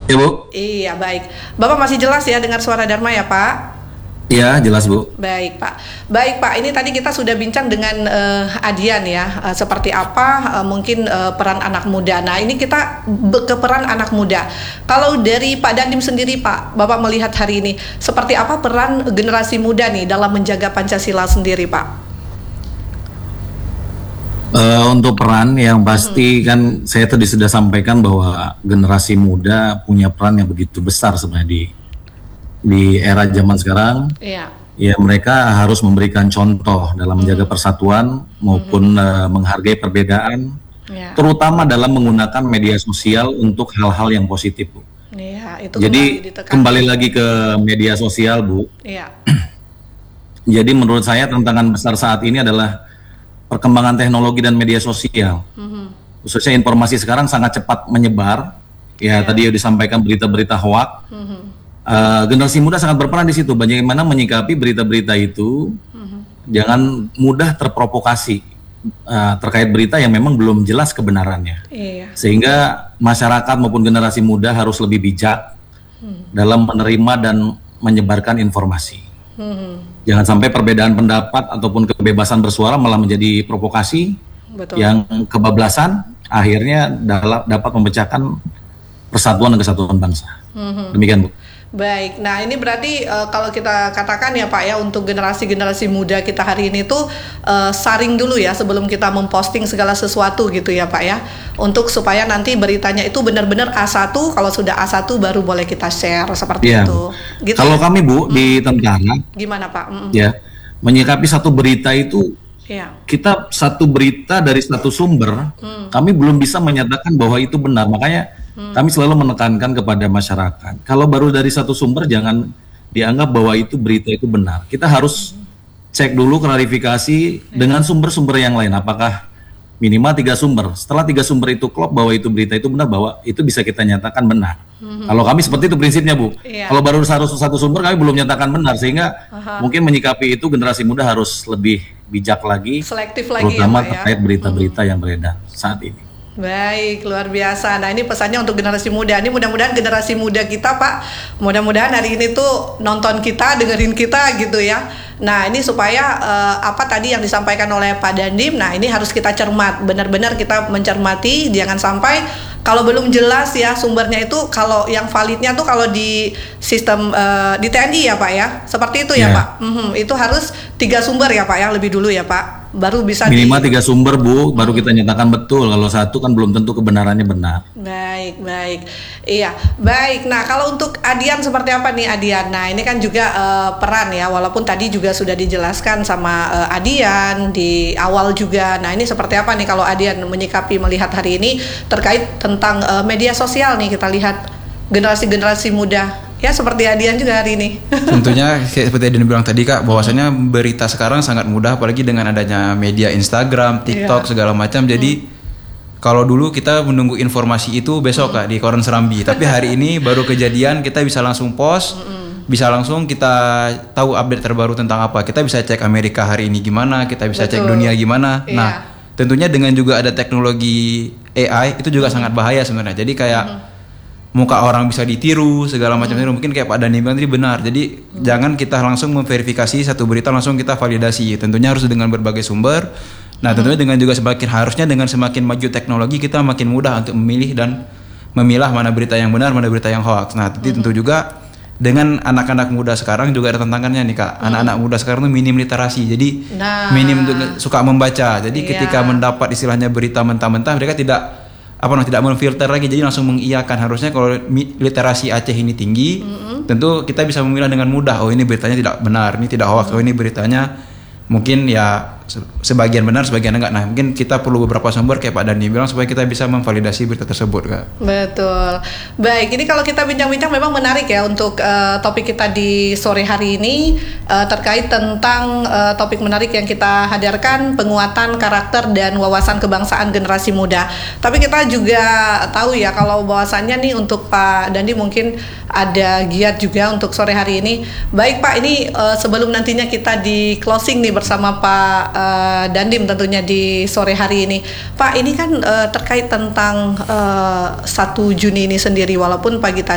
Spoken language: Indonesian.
Ya Bu? Iya, baik. Bapak masih jelas ya dengar suara Dharma ya, Pak? Ya jelas Bu. Baik, Pak. Baik, Pak. Ini tadi kita sudah bincang dengan Adian ya, seperti apa mungkin peran anak muda. Nah, ini kita ke peran anak muda. Kalau dari Pak Dandim sendiri, Pak, Bapak melihat hari ini seperti apa peran generasi muda nih dalam menjaga Pancasila sendiri, Pak? Untuk peran yang pasti kan saya tadi sudah sampaikan bahwa generasi muda punya peran yang begitu besar sebenarnya di era zaman sekarang. Iya. Ya mereka harus memberikan contoh dalam menjaga persatuan maupun menghargai perbedaan, Iya. terutama dalam menggunakan media sosial untuk hal-hal yang positif, Bu. Iya, itu Jadi kembali lagi ke media sosial, Bu. Iya. Jadi menurut saya tantangan besar saat ini adalah perkembangan teknologi dan media sosial. Khususnya informasi sekarang sangat cepat menyebar. Ya, tadi disampaikan berita-berita hoak. Generasi muda sangat berperan di situ. Bagaimana menyikapi berita-berita itu, jangan mudah terprovokasi terkait berita yang memang belum jelas kebenarannya. Iya. Sehingga masyarakat maupun generasi muda harus lebih bijak dalam menerima dan menyebarkan informasi. Jangan sampai perbedaan pendapat ataupun kebebasan bersuara malah menjadi provokasi. Betul. Yang kebablasan akhirnya dapat memecahkan persatuan dan kesatuan bangsa. Demikian, Bu. Baik, nah ini berarti kalau kita katakan ya Pak ya, untuk generasi-generasi muda kita hari ini tuh saring dulu ya sebelum kita memposting segala sesuatu gitu ya Pak ya, untuk supaya nanti beritanya itu benar-benar A1, kalau sudah A1 baru boleh kita share seperti itu. Gitu. Kalau kami Bu di tentara, gimana Pak? Ya, menyikapi satu berita itu, Iya. kita satu berita dari satu sumber, kami belum bisa menyatakan bahwa itu benar. Makanya kami selalu menekankan kepada masyarakat, kalau baru dari satu sumber jangan dianggap bahwa itu berita itu benar. Kita harus cek dulu klarifikasi dengan sumber-sumber yang lain. Apakah minimal 3 sumber. Setelah 3 sumber itu klop bahwa itu berita itu benar, bahwa itu bisa kita nyatakan benar. Kalau kami seperti itu prinsipnya, Bu. Kalau baru satu sumber kami belum nyatakan benar, sehingga mungkin menyikapi itu generasi muda harus lebih bijak lagi, selektif lagi terutama ya, Pak, terkait berita-berita yang beredar saat ini. Baik, luar biasa. Nah ini pesannya untuk generasi muda. Ini mudah-mudahan generasi muda kita Pak, mudah-mudahan hari ini tuh nonton kita, dengerin kita gitu ya. Nah ini supaya apa tadi yang disampaikan oleh Pak Dandim, nah ini harus kita cermat, benar-benar kita mencermati, jangan sampai kalau belum jelas ya sumbernya itu, kalau yang validnya tuh kalau di sistem di TNI ya Pak ya, seperti itu ya Pak. Itu harus 3 sumber ya Pak ya, lebih dulu ya Pak, baru bisa minimal 3 sumber Bu, baru kita nyatakan betul. Kalau satu kan belum tentu kebenarannya benar. Baik, baik. Iya, baik. Nah, kalau untuk Adian seperti apa nih Adian? Nah, ini kan juga peran ya, walaupun tadi juga sudah dijelaskan sama Adian di awal juga. Nah, ini seperti apa nih kalau Adian menyikapi melihat hari ini terkait tentang media sosial nih, kita lihat generasi-generasi muda. Ya seperti Adian juga hari ini. Tentunya seperti Adian bilang tadi Kak, bahwasanya berita sekarang sangat mudah, apalagi dengan adanya media Instagram, TikTok segala macam. Jadi kalau dulu kita menunggu informasi itu besok Kak di koran Serambi, tapi hari ini baru kejadian, kita bisa langsung post, bisa langsung kita tahu update terbaru tentang apa. Kita bisa cek Amerika hari ini gimana, kita bisa cek dunia gimana. Nah, tentunya dengan juga ada teknologi AI itu juga sangat bahaya sebenarnya. Jadi kayak muka orang bisa ditiru segala macam. Mungkin kayak Pak Dani bilang tadi benar. Jadi jangan kita langsung memverifikasi satu berita langsung kita validasi. Tentunya harus dengan berbagai sumber. Nah, tentunya dengan juga harusnya dengan semakin maju teknologi kita makin mudah untuk memilih dan memilah mana berita yang benar, mana berita yang hoax. Nah, tentu juga dengan anak-anak muda sekarang juga ada tantangannya nih Kak. Anak-anak muda sekarang tuh minim literasi. Jadi minim untuk suka membaca. Jadi ketika mendapat istilahnya berita mentah-mentah, mereka tidak memfilter lagi, jadi langsung mengiyakan. Harusnya kalau literasi Aceh ini tinggi, tentu kita bisa memilah dengan mudah. Oh ini beritanya tidak benar, ini tidak hoax. Oh ini beritanya mungkin ya sebagian benar, sebagian enggak. Nah, mungkin kita perlu beberapa sumber kayak Pak Dani bilang supaya kita bisa memvalidasi berita tersebut, Kak. Betul. Baik, ini kalau kita bincang-bincang memang menarik ya untuk topik kita di sore hari ini terkait tentang topik menarik yang kita hadirkan, penguatan karakter dan wawasan kebangsaan generasi muda. Tapi kita juga tahu ya kalau bahwasannya nih untuk Pak Dandi mungkin ada giat juga untuk sore hari ini. Baik Pak, ini sebelum nantinya kita di closing nih bersama Pak Dandim tentunya di sore hari ini. Pak, ini kan terkait tentang 1 Juni ini sendiri, walaupun pagi tadi